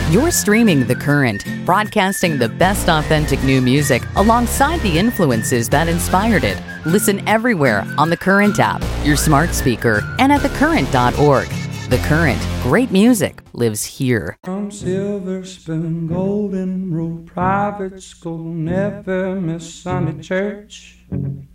You're streaming The Current, broadcasting the best authentic new music alongside the influences that inspired it. Listen everywhere on The Current app, your smart speaker, and at thecurrent.org. The Current, great music lives here. From Silver Spoon, Golden Rule, private school, never miss Sunday church.